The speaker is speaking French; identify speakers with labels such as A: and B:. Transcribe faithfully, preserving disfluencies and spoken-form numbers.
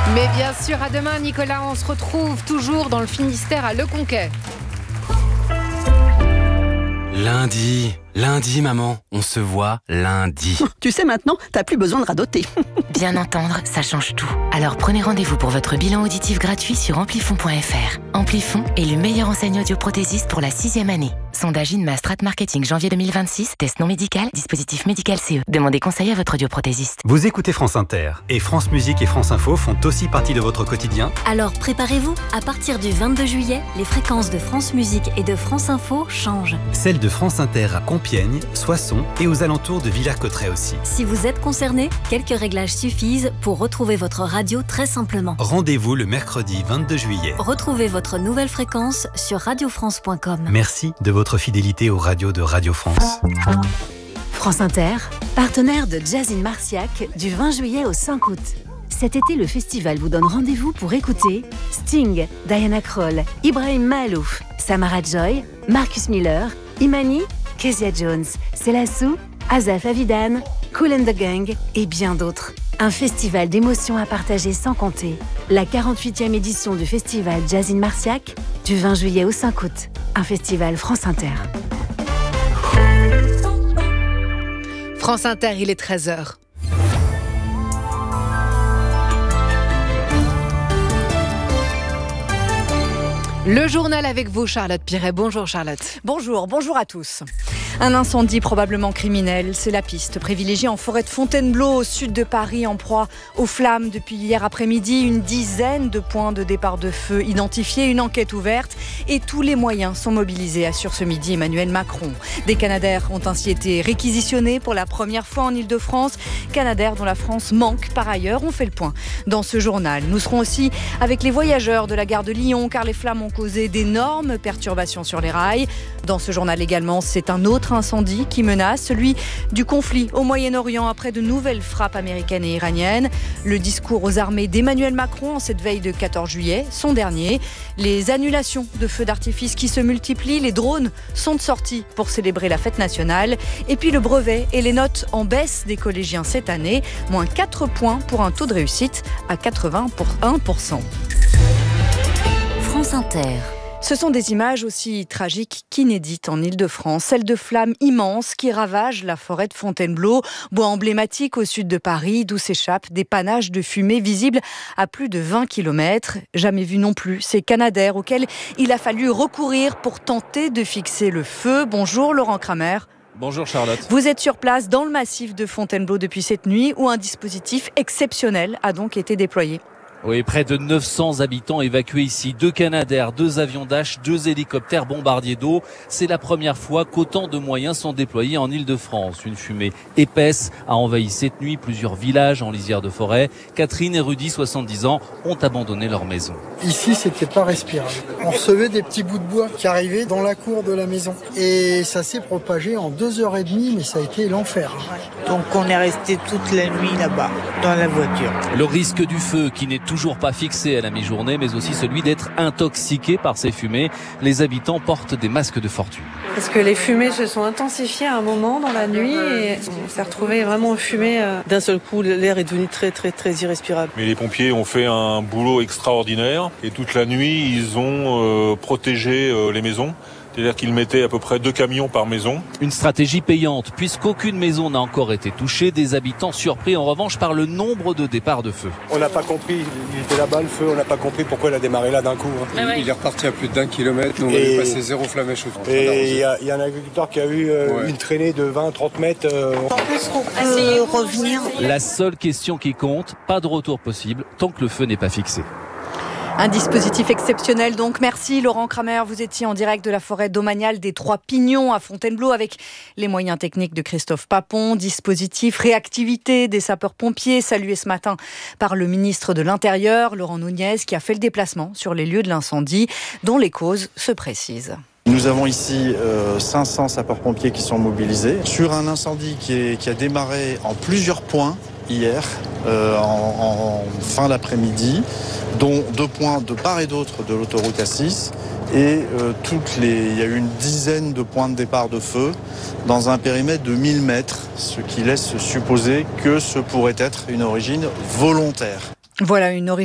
A: Mais bien sûr, à demain, Nicolas, on se retrouve toujours dans le Finistère à Le Conquet.
B: Lundi, lundi maman, on se voit lundi.
C: Tu sais maintenant, t'as plus besoin de radoter.
D: Bien entendre, ça change tout. Alors prenez rendez-vous pour votre bilan auditif gratuit sur amplifon point f r. Amplifon est le meilleur enseigne audioprothésiste pour la sixième année. Sondage Inma Strat Marketing janvier deux mille vingt-six, test non médical, dispositif médical C E. Demandez conseil à votre audioprothésiste.
E: Vous écoutez France Inter et France Musique et France Info font aussi partie de votre quotidien.
F: Alors préparez-vous, à partir du vingt-deux juillet, les fréquences de France Musique et de France Info changent.
E: Celles de France Inter à Compiègne, Soissons et aux alentours de Villers-Cotterêts aussi.
F: Si vous êtes concerné, quelques réglages suffisent pour retrouver votre radio très simplement.
E: Rendez-vous le mercredi vingt-deux juillet.
F: Retrouvez votre nouvelle fréquence sur radio france point com.
E: Merci de votre fidélité aux radios de Radio France.
G: France Inter, partenaire de Jazz in Marciac du vingt juillet au cinq août. Cet été, le festival vous donne rendez-vous pour écouter Sting, Diana Krall, Ibrahim Mahalouf, Samara Joy, Marcus Miller, Imani, Kezia Jones, Selassou, Azaf Avidan, Kool and the Gang et bien d'autres. Un festival d'émotions à partager sans compter. La quarante-huitième édition du festival Jazz in Marciac du vingt juillet au cinq août. Un festival France Inter.
A: France Inter, il est treize heures. Le journal avec vous, Charlotte Piret. Bonjour Charlotte.
H: Bonjour, bonjour à tous. Un incendie probablement criminel, c'est la piste privilégiée en forêt de Fontainebleau, au sud de Paris, en proie aux flammes depuis hier après-midi. Une dizaine de points de départ de feu identifiés, une enquête ouverte et tous les moyens sont mobilisés, assure ce midi Emmanuel Macron. Des Canadair ont ainsi été réquisitionnés pour la première fois en Ile-de-France. Canadair dont la France manque par ailleurs. On fait le point dans ce journal. Nous serons aussi avec les voyageurs de la gare de Lyon car les flammes ont causé d'énormes perturbations sur les rails. Dans ce journal également, c'est un autre incendie qui menace, celui du conflit au Moyen-Orient après de nouvelles frappes américaines et iraniennes. Le discours aux armées d'Emmanuel Macron en cette veille de quatorze juillet, son dernier. Les annulations de feux d'artifice qui se multiplient, les drones sont sortis pour célébrer la fête nationale. Et puis le brevet et les notes en baisse des collégiens cette année, moins quatre points pour un taux de réussite à quatre-vingt-un pour cent.
F: France Inter.
H: Ce sont des images aussi tragiques qu'inédites en Ile-de-France, celles de flammes immenses qui ravagent la forêt de Fontainebleau, bois emblématique au sud de Paris, d'où s'échappent des panaches de fumée visibles à plus de vingt kilomètres. Jamais vu non plus ces Canadair auxquels il a fallu recourir pour tenter de fixer le feu. Bonjour Laurent Kramer.
I: Bonjour Charlotte.
H: Vous êtes sur place dans le massif de Fontainebleau depuis cette nuit où un dispositif exceptionnel a donc été déployé.
I: Oui, près de neuf cents habitants évacués ici. Deux Canadair, deux avions Dash, deux hélicoptères bombardiers d'eau. C'est la première fois qu'autant de moyens sont déployés en Ile-de-France. Une fumée épaisse a envahi cette nuit plusieurs villages en lisière de forêt. Catherine et Rudy, soixante-dix ans, ont abandonné leur maison.
J: Ici, c'était pas respirable. On recevait des petits bouts de bois qui arrivaient dans la cour de la maison. Et ça s'est propagé en deux heures et demie, mais ça a été l'enfer.
K: Donc on est resté toute la nuit là-bas, dans la voiture.
I: Le risque du feu qui n'est toujours pas fixé à la mi-journée, mais aussi celui d'être intoxiqué par ces fumées. Les habitants portent des masques de fortune.
L: Parce que les fumées se sont intensifiées à un moment dans la nuit et on s'est retrouvé vraiment fumé.
K: D'un seul coup, l'air est devenu très très très irrespirable.
M: Mais les pompiers ont fait un boulot extraordinaire et toute la nuit, ils ont euh, protégé euh, les maisons. C'est-à-dire qu'ils mettaient à peu près deux camions par maison.
I: Une stratégie payante, puisqu'aucune maison n'a encore été touchée. Des habitants surpris en revanche par le nombre de départs de feu.
N: On n'a pas compris, il était là-bas le feu, on n'a pas compris pourquoi il a démarré là d'un coup. Hein.
O: Ah ouais. Il est reparti à plus d'un kilomètre, nous on est passé zéro flamme à chaud.
N: Et il y, y a un agriculteur qui a eu euh, ouais. une traînée de vingt à trente mètres. Euh...
K: Est-ce qu'on peut revenir ?
I: La seule question qui compte, pas de retour possible tant que le feu n'est pas fixé.
H: Un dispositif exceptionnel donc. Merci Laurent Kramer. Vous étiez en direct de la forêt domaniale des Trois Pignons à Fontainebleau avec les moyens techniques de Christophe Papon. Dispositif, réactivité des sapeurs-pompiers salué ce matin par le ministre de l'Intérieur, Laurent Nunez, qui a fait le déplacement sur les lieux de l'incendie dont les causes se précisent.
P: Nous avons ici euh, cinq cents sapeurs-pompiers qui sont mobilisés sur un incendie qui, est, qui a démarré en plusieurs points hier, euh, en, en fin d'après-midi, dont deux points de part et d'autre de l'autoroute A six. Et euh, toutes les, il y a eu une dizaine de points de départ de feu dans un périmètre de mille mètres, ce qui laisse supposer que ce pourrait être une origine volontaire.
H: Voilà une origine